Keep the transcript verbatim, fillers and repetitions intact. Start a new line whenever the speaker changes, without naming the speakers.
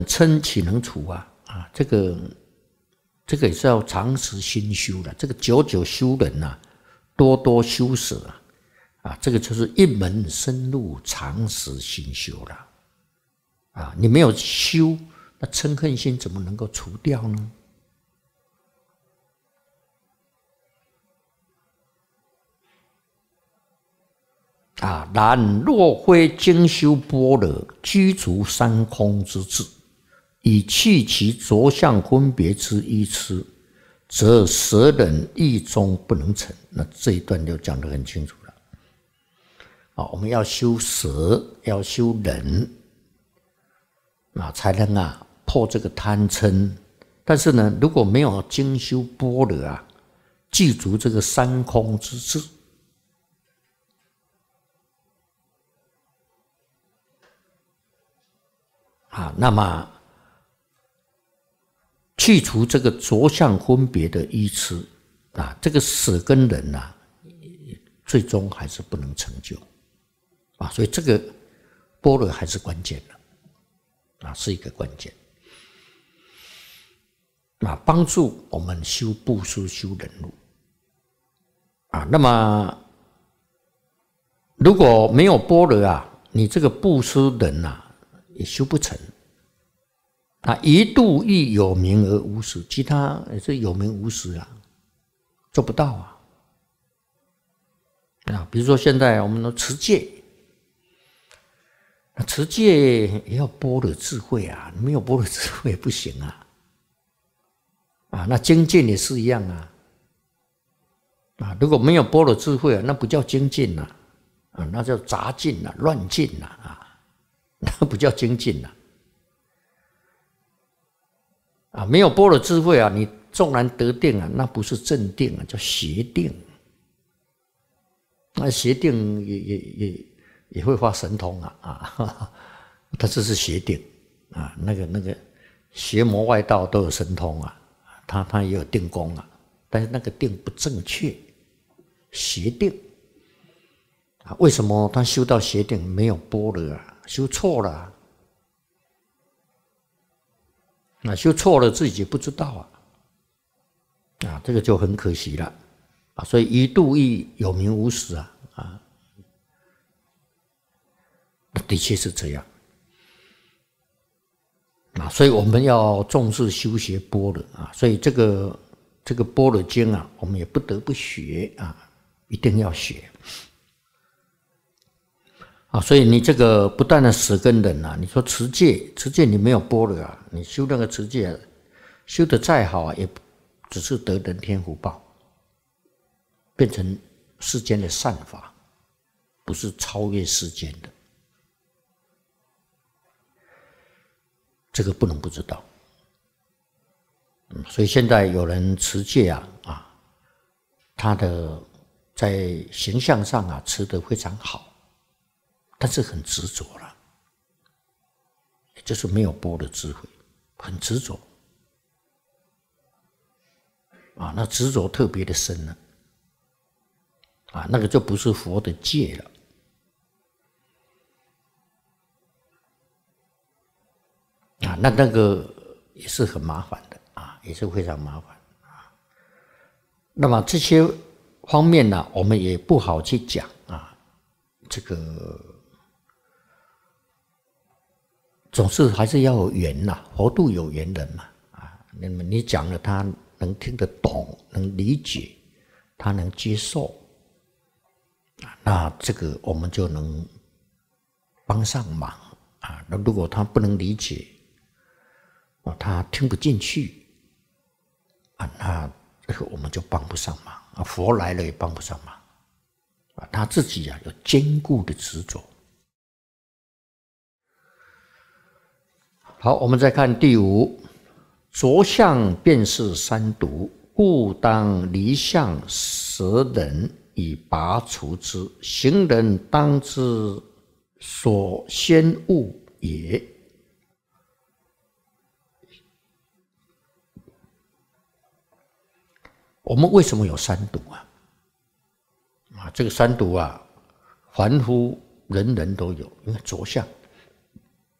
嗔岂能除啊？啊，这个这个也是要长时心修的。这个久久修人呐、啊，多多修舍啊，啊，这个就是一门深入，长时心修了。啊，你没有修，那嗔恨心怎么能够除掉呢？啊，然若非精修般若，居足三空之智，以去其着相分别之依痴，则舍忍意中不能成。那这一段就讲得很清楚了。啊，我们要修舍，要修忍，啊，才能啊破这个贪嗔。但是呢，如果没有精修般若啊，具足这个三空之智，啊，那么去除这个着相分别的依痴啊，这个舍跟忍啊，最终还是不能成就啊，所以这个般若还是关键的啊，是一个关键啊，帮助我们修布施、修忍辱啊。那么如果没有般若啊，你这个布施忍啊，也修不成啊！一度亦有名而无实，其他也是有名无实啊，做不到啊！啊，比如说现在我们的持戒，持戒也要般若智慧啊，没有般若智慧不行啊！啊，那精进也是一样啊！啊，如果没有般若智慧啊，那不叫精进呐，啊，那叫杂进呐、乱进呐啊！那不叫精进呐！啊，没有般若智慧啊，你纵然得定啊，那不是正定啊，叫邪定。那邪定也也也也会发神通啊啊！它这是邪定啊，那个那个邪魔外道都有神通啊，他他也有定功啊，但是那个定不正确，邪定啊，为什么他修到邪定没有般若啊？修错了啊，那修错了自己不知道啊，啊，这个就很可惜了啊。所以一度亦有名无实啊，啊，的确是这样啊。所以我们要重视修学般若啊，所以这个这个般若经啊，我们也不得不学啊，一定要学。啊，所以你这个不断的舍跟忍啊，你说持戒，持戒你没有般若啊，你修那个持戒，修得再好啊，也只是得人天福报，变成世间的善法，不是超越世间的，这个不能不知道。嗯，所以现在有人持戒啊，啊，他的在形象上啊持得非常好。但是很执着了，也就是没有般若智慧，很执着啊，那执着特别的深了啊，那个就不是佛的戒了啊，那那个也是很麻烦的啊，也是非常麻烦啊。那么这些方面呢，我们也不好去讲啊，这个。总是还是要有缘呐，佛度有缘人嘛，啊，那么你讲了他能听得懂，能理解，他能接受，啊，那这个我们就能帮上忙啊。那如果他不能理解，啊，他听不进去，啊，那这个我们就帮不上忙啊。佛来了也帮不上忙，啊，他自己啊有坚固的执着。好，我们再看第五，着相便是三毒，故当离相舍忍以拔除之。行人当知所先悟也。我们为什么有三毒啊？啊，这个三毒啊，凡夫人人都有，因为着相。